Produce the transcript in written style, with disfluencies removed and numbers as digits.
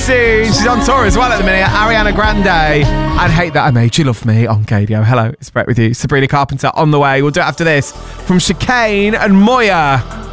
She's on tour as well at the minute. Ariana Grande and Hate That I Made You Love Me on Gadio. Hello, it's Brett with you. Sabrina Carpenter on the way. We'll do it after this from Chicane and Moya.